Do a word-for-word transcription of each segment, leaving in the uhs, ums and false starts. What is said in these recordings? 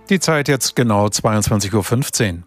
Die Zeit jetzt genau zweiundzwanzig Uhr fünfzehn.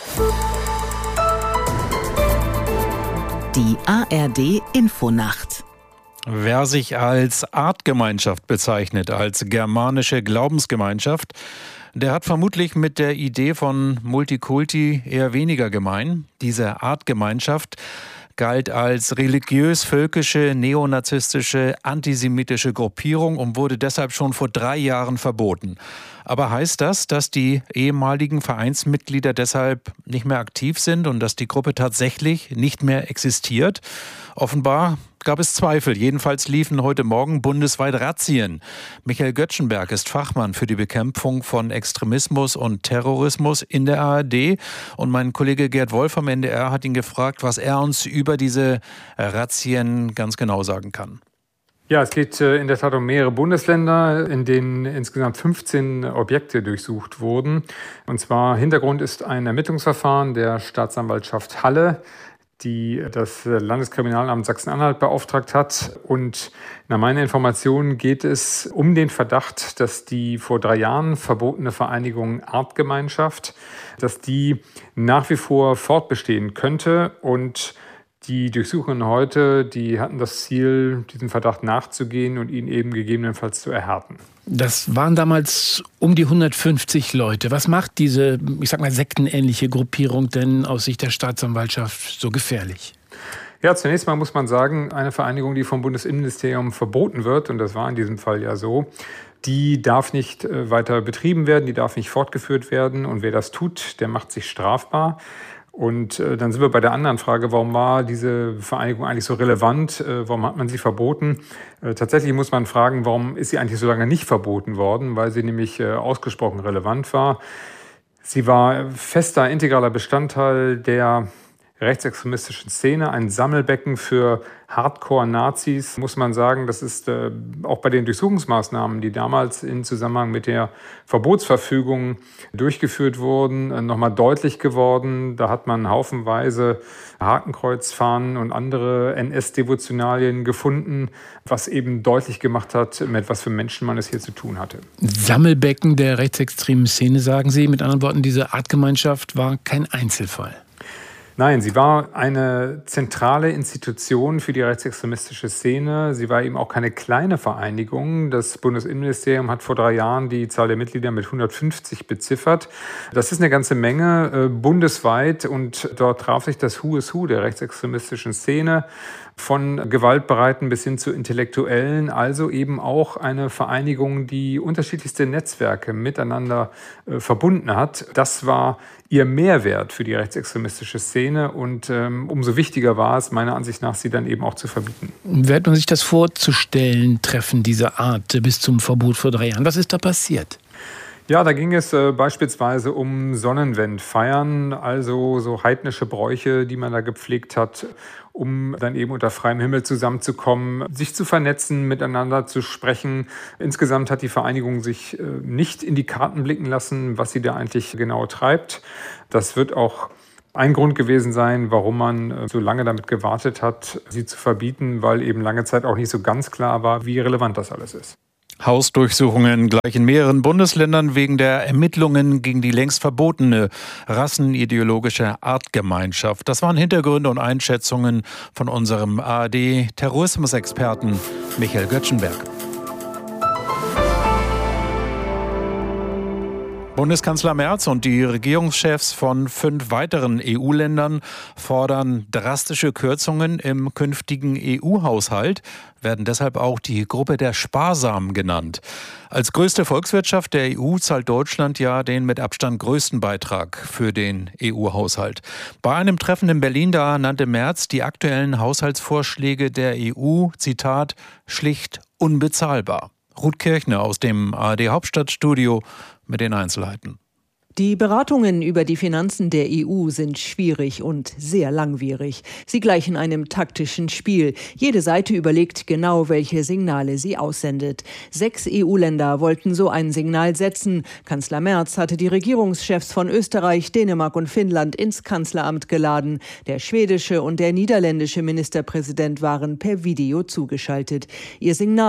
Die A R D-Infonacht. Wer sich als Artgemeinschaft bezeichnet, als germanische Glaubensgemeinschaft, der hat vermutlich mit der Idee von Multikulti eher weniger gemein. Diese Artgemeinschaft galt als religiös-völkische, neonazistische, antisemitische Gruppierung und wurde deshalb schon vor drei Jahren verboten. Aber heißt das, dass die ehemaligen Vereinsmitglieder deshalb nicht mehr aktiv sind und dass die Gruppe tatsächlich nicht mehr existiert? Offenbar gab es Zweifel. Jedenfalls liefen heute Morgen bundesweit Razzien. Michael Göttschenberg ist Fachmann für die Bekämpfung von Extremismus und Terrorismus in der A R D. Und mein Kollege Gerd Wolf vom N D R hat ihn gefragt, was er uns über diese Razzien ganz genau sagen kann. Ja, es geht in der Tat um mehrere Bundesländer, in denen insgesamt fünfzehn Objekte durchsucht wurden. Und zwar Hintergrund ist ein Ermittlungsverfahren der Staatsanwaltschaft Halle, die das Landeskriminalamt Sachsen-Anhalt beauftragt hat. Und nach meiner Information geht es um den Verdacht, dass die vor drei Jahren verbotene Vereinigung Artgemeinschaft, dass die nach wie vor fortbestehen könnte. Und die Durchsuchungen heute, die hatten das Ziel, diesem Verdacht nachzugehen und ihn eben gegebenenfalls zu erhärten. Das waren damals um die hundertfünfzig Leute. Was macht diese, ich sag mal, sektenähnliche Gruppierung denn aus Sicht der Staatsanwaltschaft so gefährlich? Ja, zunächst mal muss man sagen, eine Vereinigung, die vom Bundesinnenministerium verboten wird, und das war in diesem Fall ja so, die darf nicht weiter betrieben werden, die darf nicht fortgeführt werden. Und wer das tut, der macht sich strafbar. Und äh, dann sind wir bei der anderen Frage, warum war diese Vereinigung eigentlich so relevant? Äh, warum hat man sie verboten? Äh, tatsächlich muss man fragen, warum ist sie eigentlich so lange nicht verboten worden? Weil sie nämlich äh, ausgesprochen relevant war. Sie war fester, integraler Bestandteil der rechtsextremistischen Szene, ein Sammelbecken für Hardcore-Nazis, muss man sagen. Das ist äh, auch bei den Durchsuchungsmaßnahmen, die damals in Zusammenhang mit der Verbotsverfügung durchgeführt wurden, äh, nochmal deutlich geworden. Da hat man haufenweise Hakenkreuzfahnen und andere N S-Devotionalien gefunden, was eben deutlich gemacht hat, mit was für Menschen man es hier zu tun hatte. Sammelbecken der rechtsextremen Szene, sagen Sie. Mit anderen Worten, diese Artgemeinschaft war kein Einzelfall. Nein, sie war eine zentrale Institution für die rechtsextremistische Szene. Sie war eben auch keine kleine Vereinigung. Das Bundesinnenministerium hat vor drei Jahren die Zahl der Mitglieder mit hundertfünfzig beziffert. Das ist eine ganze Menge äh, bundesweit, und dort traf sich das Who is Who der rechtsextremistischen Szene, von Gewaltbereiten bis hin zu Intellektuellen, also eben auch eine Vereinigung, die unterschiedlichste Netzwerke miteinander äh, verbunden hat. Das war ihr Mehrwert für die rechtsextremistische Szene, und ähm, umso wichtiger war es, meiner Ansicht nach, sie dann eben auch zu verbieten. Wie hat man sich das vorzustellen, Treffen dieser Art bis zum Verbot vor drei Jahren? Was ist da passiert? Ja, da ging es äh, beispielsweise um Sonnenwendfeiern, also so heidnische Bräuche, die man da gepflegt hat, um dann eben unter freiem Himmel zusammenzukommen, sich zu vernetzen, miteinander zu sprechen. Insgesamt hat die Vereinigung sich äh, nicht in die Karten blicken lassen, was sie da eigentlich genau treibt. Das wird auch ein Grund gewesen sein, warum man äh, so lange damit gewartet hat, sie zu verbieten, weil eben lange Zeit auch nicht so ganz klar war, wie relevant das alles ist. Hausdurchsuchungen gleich in mehreren Bundesländern wegen der Ermittlungen gegen die längst verbotene rassenideologische Artgemeinschaft. Das waren Hintergründe und Einschätzungen von unserem A R D-Terrorismusexperten Michael Göttschenberg. Bundeskanzler Merz und die Regierungschefs von fünf weiteren E U-Ländern fordern drastische Kürzungen im künftigen E U-Haushalt, werden deshalb auch die Gruppe der Sparsamen genannt. Als größte Volkswirtschaft der E U zahlt Deutschland ja den mit Abstand größten Beitrag für den E U-Haushalt. Bei einem Treffen in Berlin, da nannte Merz die aktuellen Haushaltsvorschläge der E U, Zitat, schlicht unbezahlbar. Ruth Kirchner aus dem A R D-Hauptstadtstudio mit den Einzelheiten. Die Beratungen über die Finanzen der E U sind schwierig und sehr langwierig. Sie gleichen einem taktischen Spiel. Jede Seite überlegt genau, welche Signale sie aussendet. Sechs E U-Länder wollten so ein Signal setzen. Kanzler Merz hatte die Regierungschefs von Österreich, Dänemark und Finnland ins Kanzleramt geladen. Der schwedische und der niederländische Ministerpräsident waren per Video zugeschaltet. Ihr Signal: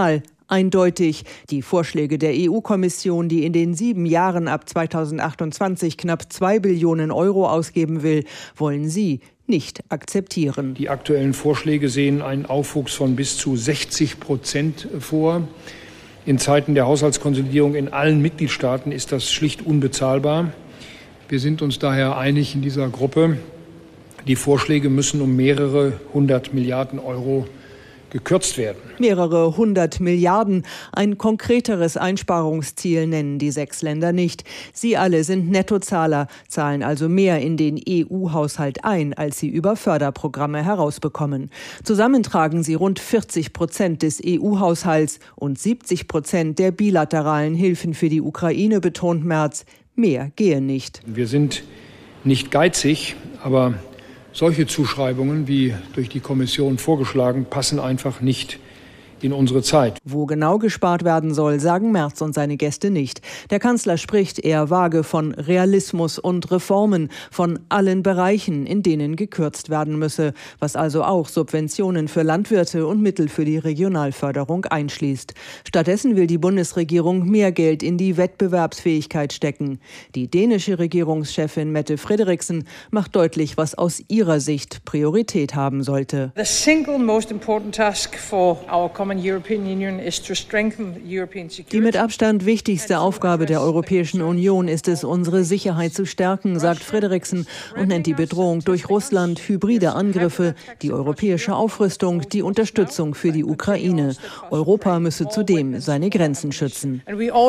eindeutig. Die Vorschläge der E U-Kommission, die in den sieben Jahren ab zweitausendachtundzwanzig knapp zwei Billionen Euro ausgeben will, wollen sie nicht akzeptieren. Die aktuellen Vorschläge sehen einen Aufwuchs von bis zu sechzig Prozent vor. In Zeiten der Haushaltskonsolidierung in allen Mitgliedstaaten ist das schlicht unbezahlbar. Wir sind uns daher einig in dieser Gruppe, die Vorschläge müssen um mehrere hundert Milliarden Euro gekürzt werden. Mehrere hundert Milliarden. Ein konkreteres Einsparungsziel nennen die sechs Länder nicht. Sie alle sind Nettozahler, zahlen also mehr in den E U-Haushalt ein, als sie über Förderprogramme herausbekommen. Zusammen tragen sie rund vierzig Prozent des E U-Haushalts und siebzig Prozent der bilateralen Hilfen für die Ukraine, betont Merz. Mehr gehe nicht. Wir sind nicht geizig, aber solche Zuschreibungen, wie durch die Kommission vorgeschlagen, passen einfach nicht in unsere Zeit. Wo genau gespart werden soll, sagen Merz und seine Gäste nicht. Der Kanzler spricht eher vage von Realismus und Reformen, von allen Bereichen, in denen gekürzt werden müsse, was also auch Subventionen für Landwirte und Mittel für die Regionalförderung einschließt. Stattdessen will die Bundesregierung mehr Geld in die Wettbewerbsfähigkeit stecken. Die dänische Regierungschefin Mette Frederiksen macht deutlich, was aus ihrer Sicht Priorität haben sollte. The single most important task for our common Die mit Abstand wichtigste Aufgabe der Europäischen Union ist es, unsere Sicherheit zu stärken, sagt Frederiksen und nennt die Bedrohung durch Russland, hybride Angriffe, die europäische Aufrüstung, die Unterstützung für die Ukraine. Europa müsse zudem seine Grenzen schützen.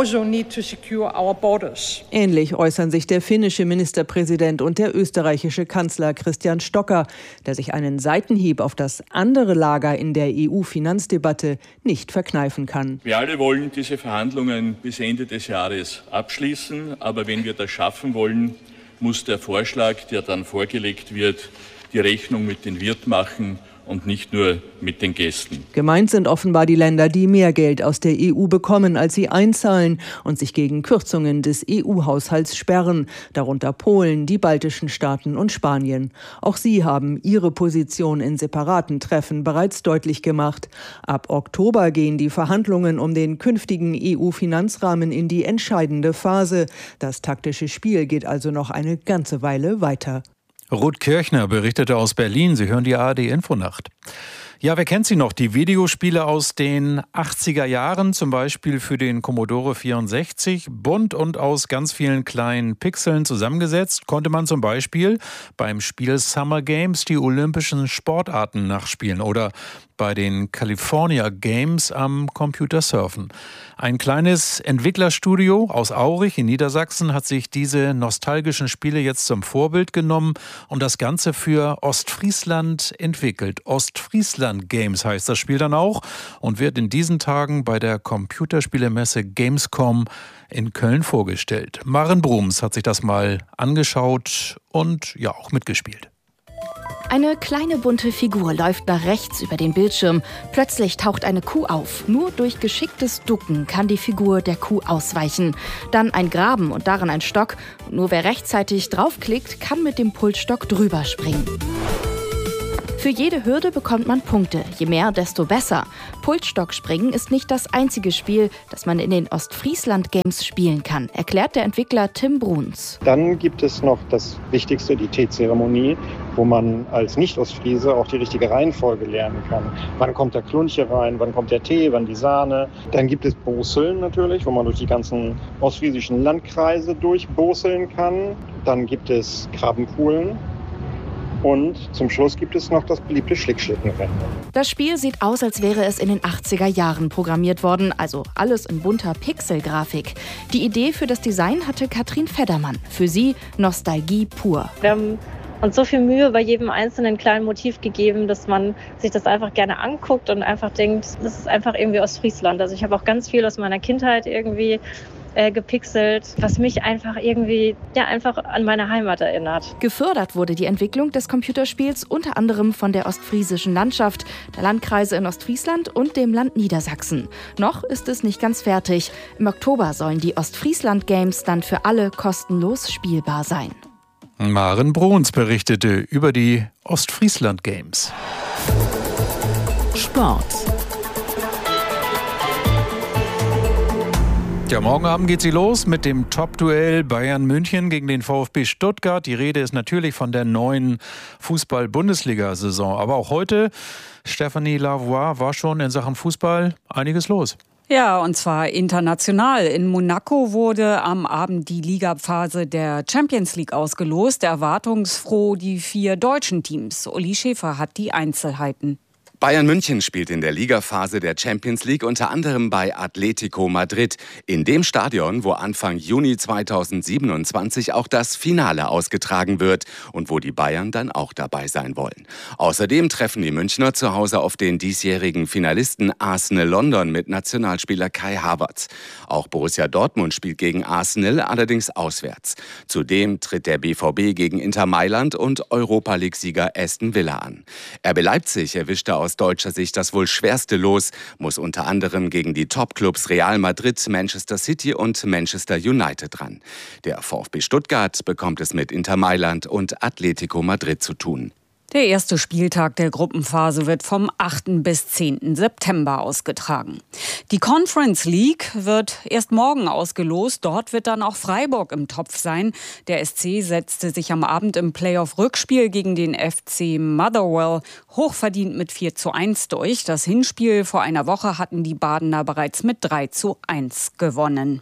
Ähnlich äußern sich der finnische Ministerpräsident und der österreichische Kanzler Christian Stocker, der sich einen Seitenhieb auf das andere Lager in der E U-Finanzdebatte nicht verkneifen kann. Wir alle wollen diese Verhandlungen bis Ende des Jahres abschließen. Aber wenn wir das schaffen wollen, muss der Vorschlag, der dann vorgelegt wird, die Rechnung mit den Wirt machen und nicht nur mit den Gästen. Gemeint sind offenbar die Länder, die mehr Geld aus der E U bekommen, als sie einzahlen und sich gegen Kürzungen des E U-Haushalts sperren, darunter Polen, die baltischen Staaten und Spanien. Auch sie haben ihre Position in separaten Treffen bereits deutlich gemacht. Ab Oktober gehen die Verhandlungen um den künftigen E U-Finanzrahmen in die entscheidende Phase. Das taktische Spiel geht also noch eine ganze Weile weiter. Ruth Kirchner berichtete aus Berlin. Sie hören die A R D-Infonacht. Ja, wer kennt sie noch? Die Videospiele aus den achtziger Jahren, zum Beispiel für den Commodore vierundsechzig. Bunt und aus ganz vielen kleinen Pixeln zusammengesetzt, konnte man zum Beispiel beim Spiel Summer Games die olympischen Sportarten nachspielen oder bei den California Games am Computer surfen. Ein kleines Entwicklerstudio aus Aurich in Niedersachsen hat sich diese nostalgischen Spiele jetzt zum Vorbild genommen und das Ganze für Ostfriesland entwickelt. Ostfriesland Games heißt das Spiel dann auch und wird in diesen Tagen bei der Computerspielemesse Gamescom in Köln vorgestellt. Maren Brums hat sich das mal angeschaut und ja auch mitgespielt. Eine kleine bunte Figur läuft nach rechts über den Bildschirm. Plötzlich taucht eine Kuh auf. Nur durch geschicktes Ducken kann die Figur der Kuh ausweichen. Dann ein Graben und darin ein Stock. Nur wer rechtzeitig draufklickt, kann mit dem Pulsstock drüber springen. Für jede Hürde bekommt man Punkte. Je mehr, desto besser. Pulsstockspringen ist nicht das einzige Spiel, das man in den Ostfriesland Games spielen kann, erklärt der Entwickler Tim Bruns. Dann gibt es noch das Wichtigste, die Teezeremonie, wo man als Nicht-Ostfriese auch die richtige Reihenfolge lernen kann. Wann kommt der Klunche rein, wann kommt der Tee, wann die Sahne. Dann gibt es Boseln natürlich, wo man durch die ganzen ostfriesischen Landkreise durchboseln kann. Dann gibt es Krabbenpoolen. Und zum Schluss gibt es noch das beliebte Schlickschlittenrennen. Das Spiel sieht aus, als wäre es in den achtziger Jahren programmiert worden, also alles in bunter Pixelgrafik. Die Idee für das Design hatte Katrin Feddermann. Für sie Nostalgie pur. Wir haben uns so viel Mühe bei jedem einzelnen kleinen Motiv gegeben, dass man sich das einfach gerne anguckt und einfach denkt, das ist einfach irgendwie Ostfriesland. Also ich habe auch ganz viel aus meiner Kindheit irgendwie Äh, gepixelt, was mich einfach irgendwie ja einfach an meine Heimat erinnert. Gefördert wurde die Entwicklung des Computerspiels unter anderem von der ostfriesischen Landschaft, der Landkreise in Ostfriesland und dem Land Niedersachsen. Noch ist es nicht ganz fertig. Im Oktober sollen die Ostfriesland Games dann für alle kostenlos spielbar sein. Maren Bruns berichtete über die Ostfriesland Games. Sport. Ja, morgen Abend geht sie los mit dem Top-Duell Bayern München gegen den VfB Stuttgart. Die Rede ist natürlich von der neuen Fußball-Bundesliga-Saison. Aber auch heute, Stéphanie Lavoie, war schon in Sachen Fußball einiges los. Ja, und zwar international. In Monaco wurde am Abend die Ligaphase der Champions League ausgelost. Erwartungsfroh die vier deutschen Teams. Uli Schäfer hat die Einzelheiten. Bayern München spielt in der Ligaphase der Champions League unter anderem bei Atletico Madrid. In dem Stadion, wo Anfang Juni zweitausendsiebenundzwanzig auch das Finale ausgetragen wird und wo die Bayern dann auch dabei sein wollen. Außerdem treffen die Münchner zu Hause auf den diesjährigen Finalisten Arsenal London mit Nationalspieler Kai Havertz. Auch Borussia Dortmund spielt gegen Arsenal, allerdings auswärts. Zudem tritt der B V B gegen Inter Mailand und Europa-League-Sieger Aston Villa an. R B Leipzig erwischte aus deutscher Sicht das wohl schwerste Los, muss unter anderem gegen die Top-Clubs Real Madrid, Manchester City und Manchester United ran. Der VfB Stuttgart bekommt es mit Inter Mailand und Atletico Madrid zu tun. Der erste Spieltag der Gruppenphase wird vom achten bis zehnten September ausgetragen. Die Conference League wird erst morgen ausgelost. Dort wird dann auch Freiburg im Topf sein. Der S C setzte sich am Abend im Playoff-Rückspiel gegen den F C Motherwell hochverdient mit vier zu eins durch. Das Hinspiel vor einer Woche hatten die Badener bereits mit drei zu eins gewonnen.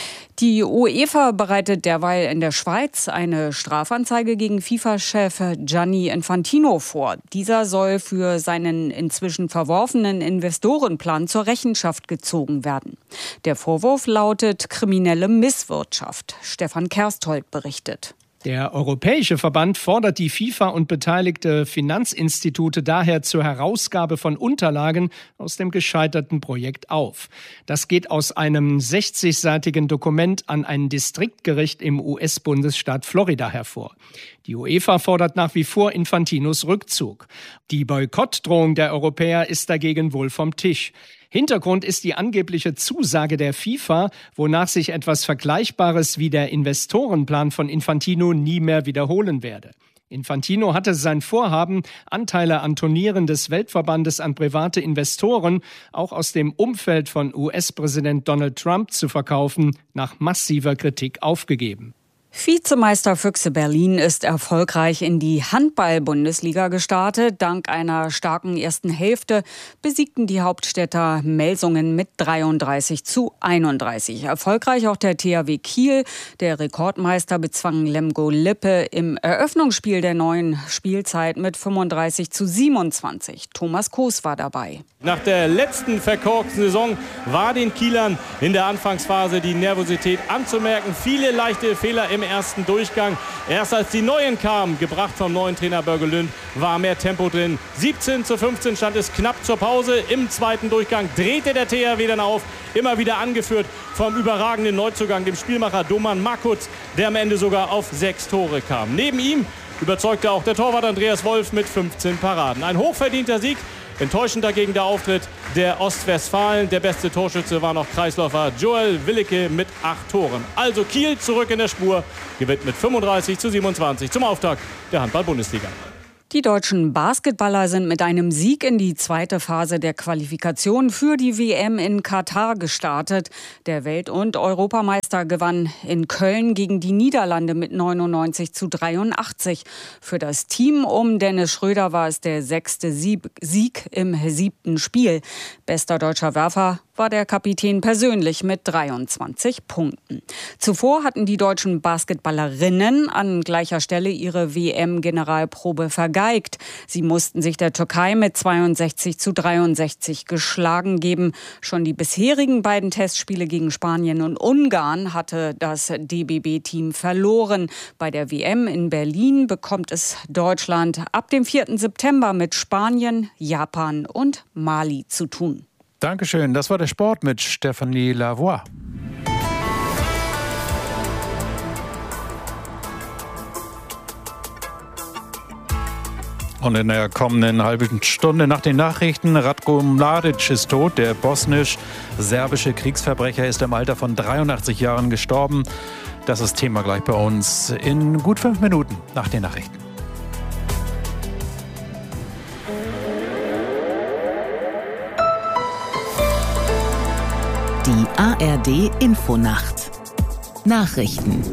Die UEFA bereitet derweil in der Schweiz eine Strafanzeige gegen FIFA-Chef Gianni Infantino vor. Dieser soll für seinen inzwischen verworfenen Investorenplan zur Rechenschaft gezogen werden. Der Vorwurf lautet kriminelle Misswirtschaft. Stefan Kersthold berichtet. Der Europäische Verband fordert die FIFA und beteiligte Finanzinstitute daher zur Herausgabe von Unterlagen aus dem gescheiterten Projekt auf. Das geht aus einem sechzigseitigen Dokument an ein Distriktgericht im U S-Bundesstaat Florida hervor. Die UEFA fordert nach wie vor Infantinos Rückzug. Die Boykottdrohung der Europäer ist dagegen wohl vom Tisch. Hintergrund ist die angebliche Zusage der FIFA, wonach sich etwas Vergleichbares wie der Investorenplan von Infantino nie mehr wiederholen werde. Infantino hatte sein Vorhaben, Anteile an Turnieren des Weltverbandes an private Investoren, auch aus dem Umfeld von U S-Präsident Donald Trump zu verkaufen, nach massiver Kritik aufgegeben. Vizemeister Füchse Berlin ist erfolgreich in die Handball-Bundesliga gestartet. Dank einer starken ersten Hälfte besiegten die Hauptstädter Melsungen mit dreiunddreißig zu einunddreißig. Erfolgreich auch der T H W Kiel. Der Rekordmeister bezwang Lemgo Lippe im Eröffnungsspiel der neuen Spielzeit mit fünfunddreißig zu siebenundzwanzig. Thomas Koos war dabei. Nach der letzten verkorksten Saison war den Kielern in der Anfangsphase die Nervosität anzumerken. Viele leichte Fehler im ersten Durchgang. Erst als die Neuen kamen, gebracht vom neuen Trainer Börge Lünd, war mehr Tempo drin. siebzehn zu fünfzehn stand es knapp zur Pause. Im zweiten Durchgang drehte der T H W dann auf. Immer wieder angeführt vom überragenden Neuzugang, dem Spielmacher Doman Makutz, der am Ende sogar auf sechs Tore kam. Neben ihm überzeugte auch der Torwart Andreas Wolf mit fünfzehn Paraden. Ein hochverdienter Sieg. Enttäuschend dagegen der Auftritt der Ostwestfalen. Der beste Torschütze war noch Kreisläufer Joel Willicke mit acht Toren. Also Kiel zurück in der Spur, gewinnt mit fünfunddreißig zu siebenundzwanzig zum Auftakt der Handball-Bundesliga. Die deutschen Basketballer sind mit einem Sieg in die zweite Phase der Qualifikation für die W M in Katar gestartet. Der Welt- und Europameister gewann in Köln gegen die Niederlande mit neunundneunzig zu dreiundachtzig. Für das Team um Dennis Schröder war es der sechste Sieg im siebten Spiel. Bester deutscher Werfer war der Kapitän persönlich mit dreiundzwanzig Punkten. Zuvor hatten die deutschen Basketballerinnen an gleicher Stelle ihre W M-Generalprobe vergeigt. Sie mussten sich der Türkei mit zweiundsechzig zu dreiundsechzig geschlagen geben. Schon die bisherigen beiden Testspiele gegen Spanien und Ungarn hatte das D B B-Team verloren. Bei der W M in Berlin bekommt es Deutschland ab dem vierten September mit Spanien, Japan und Mali zu tun. Dankeschön, das war der Sport mit Stéphanie Lavoie. Und in der kommenden halben Stunde nach den Nachrichten, Ratko Mladic ist tot. Der bosnisch-serbische Kriegsverbrecher ist im Alter von dreiundachtzig Jahren gestorben. Das ist Thema gleich bei uns in gut fünf Minuten nach den Nachrichten. Die A R D-Infonacht. Nachrichten.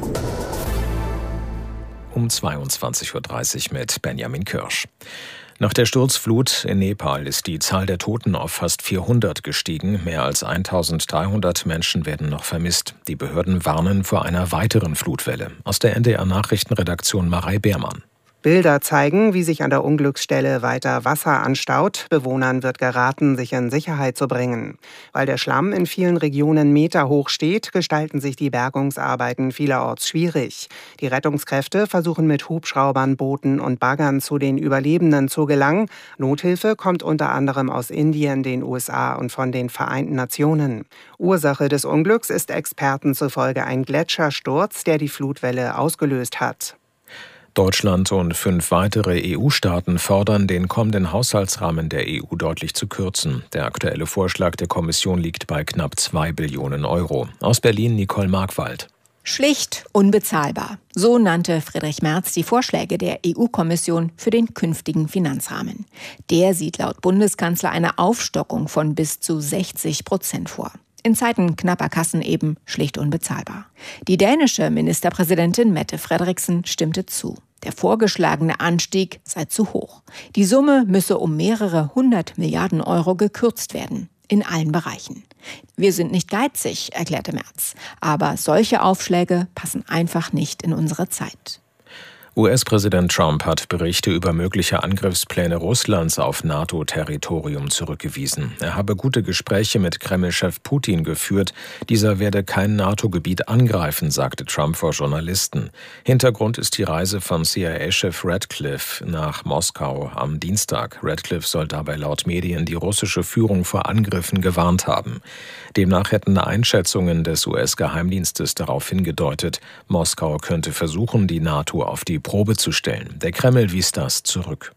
Um zweiundzwanzig Uhr dreißig mit Benjamin Kirsch. Nach der Sturzflut in Nepal ist die Zahl der Toten auf fast vierhundert gestiegen. Mehr als eintausenddreihundert Menschen werden noch vermisst. Die Behörden warnen vor einer weiteren Flutwelle. Aus der N D R-Nachrichtenredaktion Marei Beermann. Bilder zeigen, wie sich an der Unglücksstelle weiter Wasser anstaut. Bewohnern wird geraten, sich in Sicherheit zu bringen. Weil der Schlamm in vielen Regionen meterhoch steht, gestalten sich die Bergungsarbeiten vielerorts schwierig. Die Rettungskräfte versuchen mit Hubschraubern, Booten und Baggern zu den Überlebenden zu gelangen. Nothilfe kommt unter anderem aus Indien, den U S A und von den Vereinten Nationen. Ursache des Unglücks ist Experten zufolge ein Gletschersturz, der die Flutwelle ausgelöst hat. Deutschland und fünf weitere E U-Staaten fordern, den kommenden Haushaltsrahmen der E U deutlich zu kürzen. Der aktuelle Vorschlag der Kommission liegt bei knapp zwei Billionen Euro. Aus Berlin Nicole Markwald. Schlicht unbezahlbar. So nannte Friedrich Merz die Vorschläge der E U-Kommission für den künftigen Finanzrahmen. Der sieht laut Bundeskanzler eine Aufstockung von bis zu sechzig Prozent vor. In Zeiten knapper Kassen eben schlicht unbezahlbar. Die dänische Ministerpräsidentin Mette Frederiksen stimmte zu. Der vorgeschlagene Anstieg sei zu hoch. Die Summe müsse um mehrere hundert Milliarden Euro gekürzt werden. In allen Bereichen. Wir sind nicht geizig, erklärte Merz. Aber solche Aufschläge passen einfach nicht in unsere Zeit. U S-Präsident Trump hat Berichte über mögliche Angriffspläne Russlands auf NATO-Territorium zurückgewiesen. Er habe gute Gespräche mit Kreml-Chef Putin geführt. Dieser werde kein NATO-Gebiet angreifen, sagte Trump vor Journalisten. Hintergrund ist die Reise von C I A-Chef Radcliffe nach Moskau am Dienstag. Radcliffe soll dabei laut Medien die russische Führung vor Angriffen gewarnt haben. Demnach hätten Einschätzungen des U S-Geheimdienstes darauf hingedeutet, Moskau könnte versuchen, die NATO auf die Probe zu stellen. Der Kreml wies das zurück.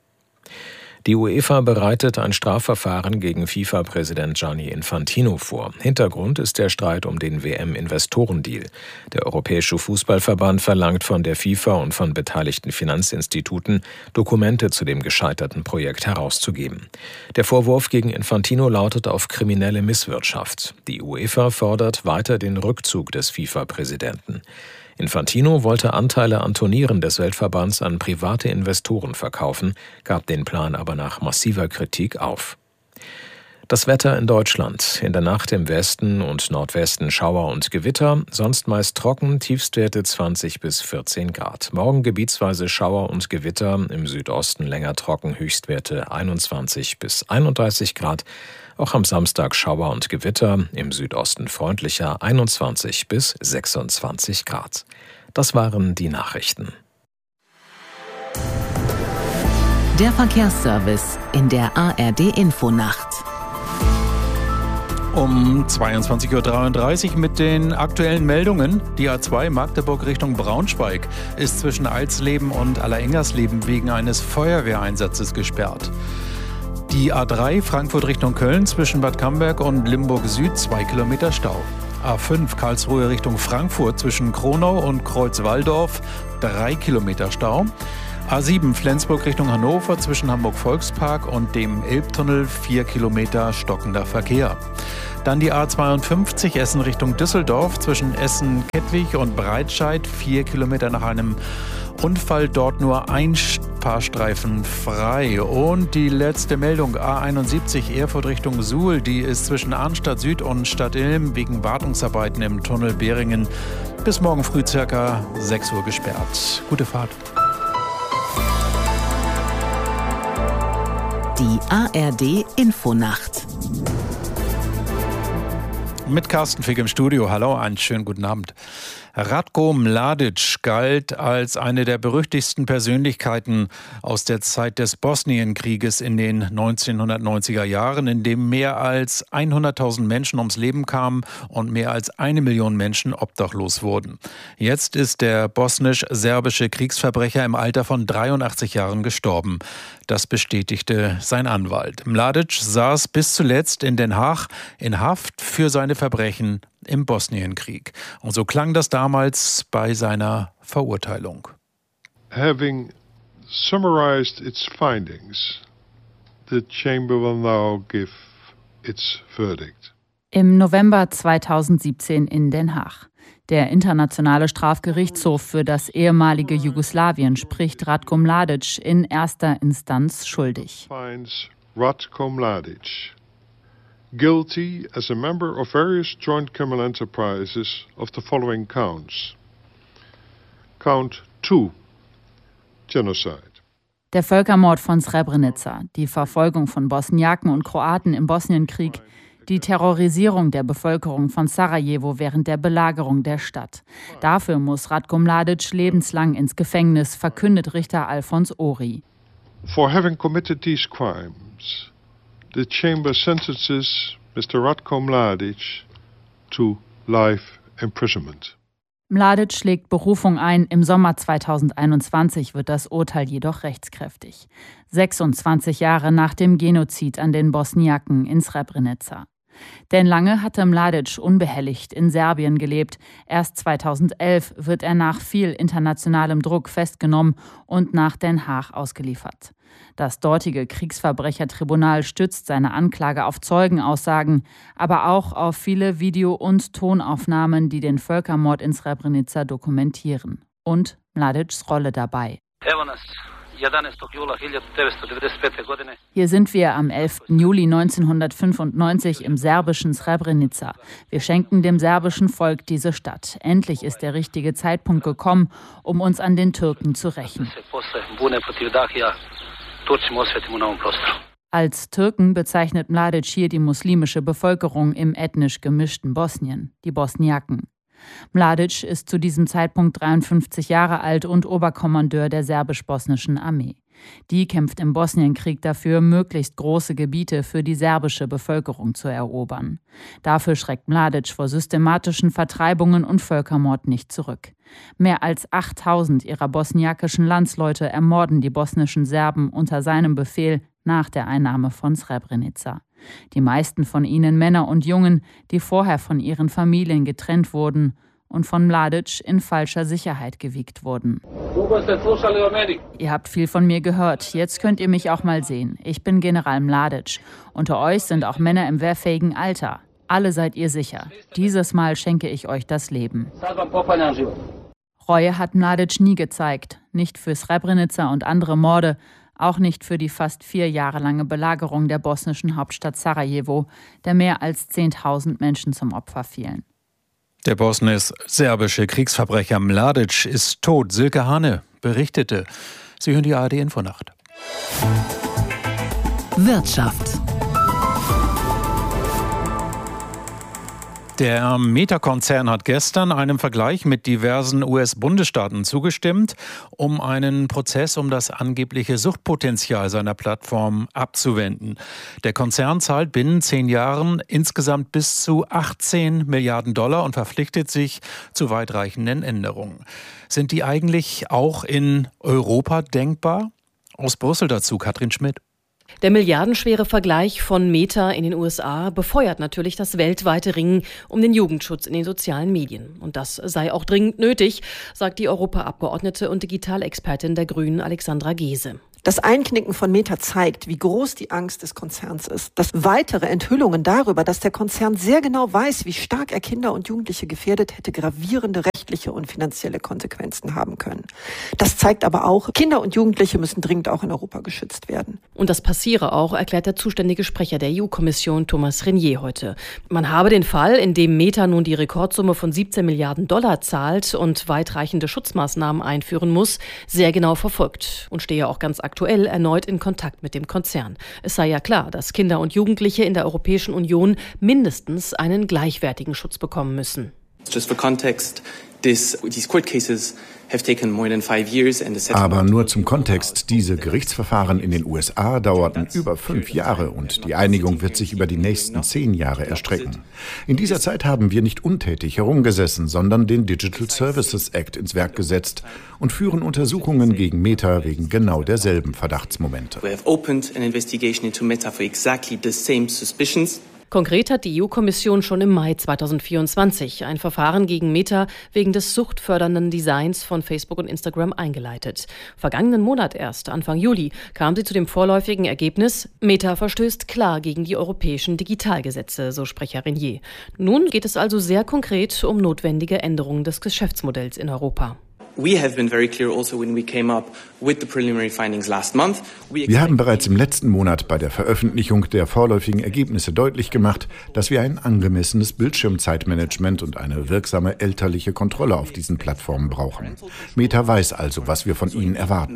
Die UEFA bereitet ein Strafverfahren gegen FIFA-Präsident Gianni Infantino vor. Hintergrund ist der Streit um den W M-Investorendeal. Der Europäische Fußballverband verlangt von der FIFA und von beteiligten Finanzinstituten, Dokumente zu dem gescheiterten Projekt herauszugeben. Der Vorwurf gegen Infantino lautet auf kriminelle Misswirtschaft. Die UEFA fordert weiter den Rückzug des FIFA-Präsidenten. Infantino wollte Anteile an Turnieren des Weltverbands an private Investoren verkaufen, gab den Plan aber nach massiver Kritik auf. Das Wetter in Deutschland. In der Nacht im Westen und Nordwesten Schauer und Gewitter, sonst meist trocken, Tiefstwerte zwanzig bis vierzehn Grad. Morgen gebietsweise Schauer und Gewitter, im Südosten länger trocken, Höchstwerte einundzwanzig bis einunddreißig Grad. Auch am Samstag Schauer und Gewitter, im Südosten freundlicher, einundzwanzig bis sechsundzwanzig Grad. Das waren die Nachrichten. Der Verkehrsservice in der A R D-Infonacht. Um zweiundzwanzig Uhr dreiunddreißig mit den aktuellen Meldungen. Die A zwei Magdeburg Richtung Braunschweig ist zwischen Alsleben und Allerengersleben wegen eines Feuerwehreinsatzes gesperrt. Die A drei Frankfurt Richtung Köln zwischen Bad Camberg und Limburg Süd zwei Kilometer Stau. A fünf Karlsruhe Richtung Frankfurt zwischen Kronau und Kreuzwaldorf drei Kilometer Stau. A sieben Flensburg Richtung Hannover zwischen Hamburg-Volkspark und dem Elbtunnel vier Kilometer stockender Verkehr. Dann die A zweiundfünfzig Essen Richtung Düsseldorf zwischen Essen-Kettwig und Breitscheid vier Kilometer nach einem Unfall, dort nur ein Fahrstreifen frei. Und die letzte Meldung, A einundsiebzig Erfurt Richtung Suhl, die ist zwischen Arnstadt Süd und Stadtilm wegen Wartungsarbeiten im Tunnel Behringen bis morgen früh circa sechs Uhr gesperrt. Gute Fahrt. Die A R D-Infonacht. Mit Carsten Fick im Studio. Hallo, einen schönen guten Abend. Ratko Mladic galt als eine der berüchtigsten Persönlichkeiten aus der Zeit des Bosnienkrieges in den neunzehnhundertneunziger Jahren, in dem mehr als hunderttausend Menschen ums Leben kamen und mehr als eine Million Menschen obdachlos wurden. Jetzt ist der bosnisch-serbische Kriegsverbrecher im Alter von dreiundachtzig Jahren gestorben. Das bestätigte sein Anwalt. Mladic saß bis zuletzt in Den Haag in Haft für seine Verbrechen im Bosnienkrieg. Und so klang das damals bei seiner Verurteilung. Having summarized its findings, the chamber will now give its verdict. Im November zweitausendsiebzehn in Den Haag. Der Internationale Strafgerichtshof für das ehemalige Jugoslawien spricht Ratko Mladic in erster Instanz schuldig. Ratko Mladic guilty as a member of various joint criminal enterprises of the following counts. Count two, Genocide. Der Völkermord von Srebrenica, die Verfolgung von Bosniaken und Kroaten im Bosnienkrieg, die Terrorisierung der Bevölkerung von Sarajevo während der Belagerung der Stadt. Dafür muss Ratko Mladic lebenslang ins Gefängnis, verkündet Richter Alfons Ori. For having committed these crimes, the chamber sentences Mister Ratko Mladic to life imprisonment. Mladic schlägt Berufung ein. Im Sommer zweitausendeinundzwanzig wird das Urteil jedoch rechtskräftig. sechsundzwanzig Jahre nach dem Genozid an den Bosniaken in Srebrenica. Denn lange hatte Mladic unbehelligt in Serbien gelebt. Erst zweitausendelf wird er nach viel internationalem Druck festgenommen und nach Den Haag ausgeliefert. Das dortige Kriegsverbrechertribunal stützt seine Anklage auf Zeugenaussagen, aber auch auf viele Video- und Tonaufnahmen, die den Völkermord in Srebrenica dokumentieren. Und Mladics Rolle dabei. Hier sind wir am elften Juli neunzehnhundertfünfundneunzig im serbischen Srebrenica. Wir schenken dem serbischen Volk diese Stadt. Endlich ist der richtige Zeitpunkt gekommen, um uns an den Türken zu rächen. Als Türken bezeichnet Mladic hier die muslimische Bevölkerung im ethnisch gemischten Bosnien, die Bosniaken. Mladic ist zu diesem Zeitpunkt dreiundfünfzig Jahre alt und Oberkommandeur der serbisch-bosnischen Armee. Die kämpft im Bosnienkrieg dafür, möglichst große Gebiete für die serbische Bevölkerung zu erobern. Dafür schreckt Mladic vor systematischen Vertreibungen und Völkermord nicht zurück. Mehr als achttausend ihrer bosniakischen Landsleute ermorden die bosnischen Serben unter seinem Befehl nach der Einnahme von Srebrenica. Die meisten von ihnen Männer und Jungen, die vorher von ihren Familien getrennt wurden und von Mladic in falscher Sicherheit gewiegt wurden. Ihr habt viel von mir gehört, jetzt könnt ihr mich auch mal sehen. Ich bin General Mladic. Unter euch sind auch Männer im wehrfähigen Alter. Alle seid ihr sicher. Dieses Mal schenke ich euch das Leben. Reue hat Mladic nie gezeigt, nicht für Srebrenica und andere Morde, auch nicht für die fast vier Jahre lange Belagerung der bosnischen Hauptstadt Sarajevo, der mehr als zehntausend Menschen zum Opfer fielen. Der bosnisch-serbische Kriegsverbrecher Mladic ist tot. Silke Hane berichtete. Sie hören die A R D-Infonacht. Wirtschaft. Der Meta-Konzern hat gestern einem Vergleich mit diversen U S-Bundesstaaten zugestimmt, um einen Prozess um das angebliche Suchtpotenzial seiner Plattform abzuwenden. Der Konzern zahlt binnen zehn Jahren insgesamt bis zu achtzehn Milliarden Dollar und verpflichtet sich zu weitreichenden Änderungen. Sind die eigentlich auch in Europa denkbar? Aus Brüssel dazu Katrin Schmidt. Der milliardenschwere Vergleich von Meta in den U S A befeuert natürlich das weltweite Ringen um den Jugendschutz in den sozialen Medien. Und das sei auch dringend nötig, sagt die Europaabgeordnete und Digitalexpertin der Grünen Alexandra Gese. Das Einknicken von Meta zeigt, wie groß die Angst des Konzerns ist. Dass weitere Enthüllungen darüber, dass der Konzern sehr genau weiß, wie stark er Kinder und Jugendliche gefährdet, hätte gravierende rechtliche und finanzielle Konsequenzen haben können. Das zeigt aber auch, Kinder und Jugendliche müssen dringend auch in Europa geschützt werden. Und das passiere auch, erklärt der zuständige Sprecher der E U-Kommission Thomas Renier heute. Man habe den Fall, in dem Meta nun die Rekordsumme von siebzehn Milliarden Dollar zahlt und weitreichende Schutzmaßnahmen einführen muss, sehr genau verfolgt und stehe auch ganz aktuell erneut in Kontakt mit dem Konzern. Es sei ja klar, dass Kinder und Jugendliche in der Europäischen Union mindestens einen gleichwertigen Schutz bekommen müssen. Just for context, this, these court cases have taken more than five years and the Aber nur zum Kontext, diese Gerichtsverfahren in den U S A dauerten über fünf Jahre und die Einigung wird sich über die nächsten zehn Jahre erstrecken. In dieser Zeit haben wir nicht untätig herumgesessen, sondern den Digital Services Act ins Werk gesetzt und führen Untersuchungen gegen Meta wegen genau derselben Verdachtsmomente. We have opened an investigation into Meta for exactly the same suspicions. Konkret hat die E U-Kommission schon im Mai zweitausendvierundzwanzig ein Verfahren gegen Meta wegen des suchtfördernden Designs von Facebook und Instagram eingeleitet. Vergangenen Monat erst, Anfang Juli, kam sie zu dem vorläufigen Ergebnis, Meta verstößt klar gegen die europäischen Digitalgesetze, so Sprecher Renier. Nun geht es also sehr konkret um notwendige Änderungen des Geschäftsmodells in Europa. Wir haben bereits im letzten Monat bei der Veröffentlichung der vorläufigen Ergebnisse deutlich gemacht, dass wir ein angemessenes Bildschirmzeitmanagement und eine wirksame elterliche Kontrolle auf diesen Plattformen brauchen. Meta weiß also, was wir von ihnen erwarten.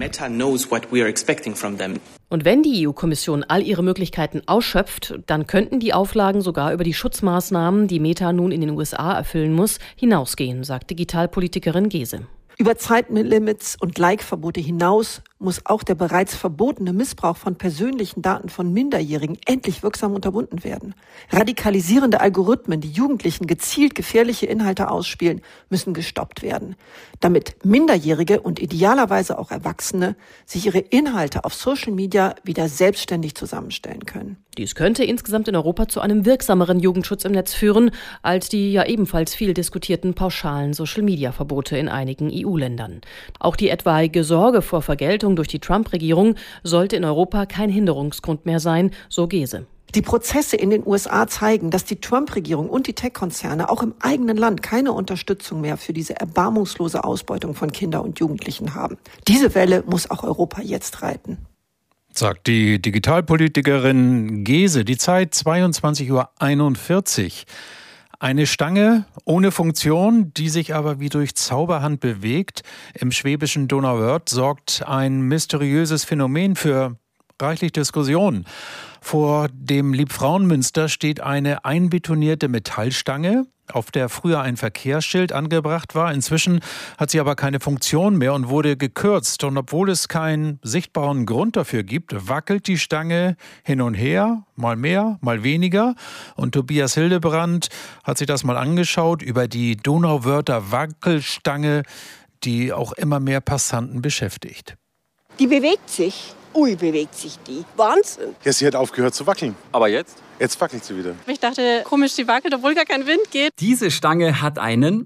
Und wenn die E U-Kommission all ihre Möglichkeiten ausschöpft, dann könnten die Auflagen sogar über die Schutzmaßnahmen, die Meta nun in den U S A erfüllen muss, hinausgehen, sagt Digitalpolitikerin Gese. Über Zeitlimits und Like-Verbote hinaus muss auch der bereits verbotene Missbrauch von persönlichen Daten von Minderjährigen endlich wirksam unterbunden werden. Radikalisierende Algorithmen, die Jugendlichen gezielt gefährliche Inhalte ausspielen, müssen gestoppt werden, damit Minderjährige und idealerweise auch Erwachsene sich ihre Inhalte auf Social Media wieder selbstständig zusammenstellen können. Dies könnte insgesamt in Europa zu einem wirksameren Jugendschutz im Netz führen, als die ja ebenfalls viel diskutierten pauschalen Social-Media-Verbote in einigen E U-Ländern. Auch die etwaige Sorge vor Vergeltung durch die Trump-Regierung sollte in Europa kein Hinderungsgrund mehr sein, so Gese. Die Prozesse in den U S A zeigen, dass die Trump-Regierung und die Tech-Konzerne auch im eigenen Land keine Unterstützung mehr für diese erbarmungslose Ausbeutung von Kindern und Jugendlichen haben. Diese Welle muss auch Europa jetzt reiten. Sagt die Digitalpolitikerin Gese. Die Zeit zweiundzwanzig Uhr einundvierzig. Eine Stange ohne Funktion, die sich aber wie durch Zauberhand bewegt. Im schwäbischen Donauwörth sorgt ein mysteriöses Phänomen für reichlich Diskussionen. Vor dem Liebfrauenmünster steht eine einbetonierte Metallstange, auf der früher ein Verkehrsschild angebracht war. Inzwischen hat sie aber keine Funktion mehr und wurde gekürzt. Und obwohl es keinen sichtbaren Grund dafür gibt, wackelt die Stange hin und her, mal mehr, mal weniger. Und Tobias Hildebrand hat sich das mal angeschaut über die Donauwörther Wackelstange, die auch immer mehr Passanten beschäftigt. Die bewegt sich. Ui, bewegt sich die. Wahnsinn. Ja, sie hat aufgehört zu wackeln. Aber jetzt? Jetzt wackelt sie wieder. Ich dachte, komisch, die wackelt, obwohl gar kein Wind geht. Diese Stange hat einen...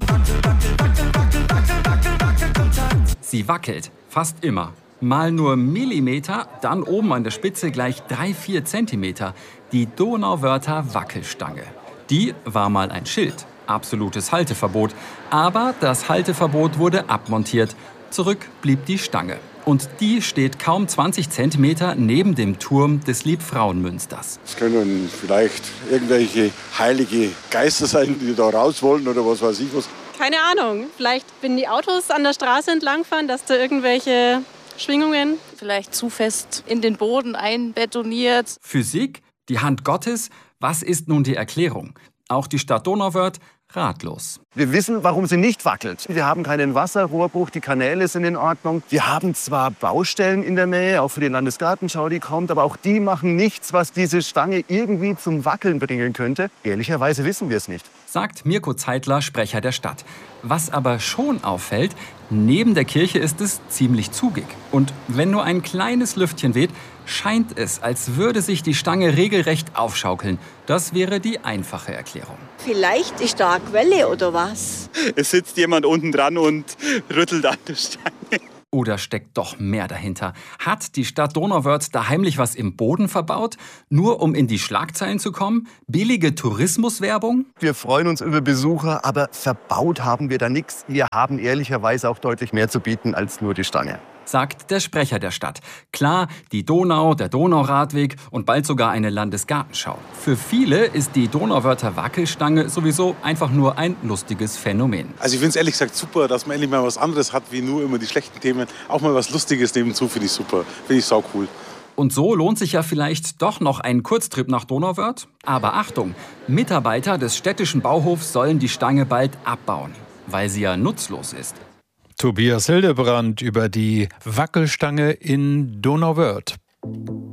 Sie wackelt, fast immer. Mal nur Millimeter, dann oben an der Spitze gleich drei, vier Zentimeter. Die Donauwörther Wackelstange. Die war mal ein Schild. Absolutes Halteverbot. Aber das Halteverbot wurde abmontiert. Zurück blieb die Stange. Und die steht kaum zwanzig Zentimeter neben dem Turm des Liebfrauenmünsters. Es können vielleicht irgendwelche heilige Geister sein, die da raus wollen oder was weiß ich was. Keine Ahnung. Vielleicht, wenn die Autos an der Straße entlangfahren, dass da irgendwelche Schwingungen... Vielleicht zu fest in den Boden einbetoniert. Physik, die Hand Gottes. Was ist nun die Erklärung? Auch die Stadt Donauwörth ratlos. Wir wissen, warum sie nicht wackelt. Wir haben keinen Wasserrohrbruch, die Kanäle sind in Ordnung. Wir haben zwar Baustellen in der Nähe, auch für die Landesgartenschau, die kommt, aber auch die machen nichts, was diese Stange irgendwie zum Wackeln bringen könnte. Ehrlicherweise wissen wir es nicht. Sagt Mirko Zeitler, Sprecher der Stadt. Was aber schon auffällt, neben der Kirche ist es ziemlich zugig. Und wenn nur ein kleines Lüftchen weht, scheint es, als würde sich die Stange regelrecht aufschaukeln. Das wäre die einfache Erklärung. Vielleicht ist da eine Quelle oder was? Es sitzt jemand unten dran und rüttelt an der Stange. Oder steckt doch mehr dahinter? Hat die Stadt Donauwörth da heimlich was im Boden verbaut? Nur um in die Schlagzeilen zu kommen? Billige Tourismuswerbung? Wir freuen uns über Besucher, aber verbaut haben wir da nichts. Wir haben ehrlicherweise auch deutlich mehr zu bieten als nur die Stange. Sagt der Sprecher der Stadt. Klar, die Donau, der Donauradweg und bald sogar eine Landesgartenschau. Für viele ist die Donauwörther Wackelstange sowieso einfach nur ein lustiges Phänomen. Also ich finde es ehrlich gesagt super, dass man endlich mal was anderes hat, wie nur immer die schlechten Themen. Auch mal was Lustiges nebenzu finde ich super. Finde ich sau cool. Und so lohnt sich ja vielleicht doch noch ein Kurztrip nach Donauwörth. Aber Achtung, Mitarbeiter des städtischen Bauhofs sollen die Stange bald abbauen, weil sie ja nutzlos ist. Tobias Hildebrand über die Wackelstange in Donauwörth.